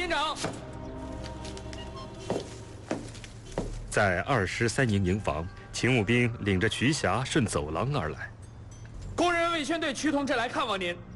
长。 在2师3营营房，勤务兵领着瞿霞顺走廊而来。 工人卫宣队瞿同志来看望您。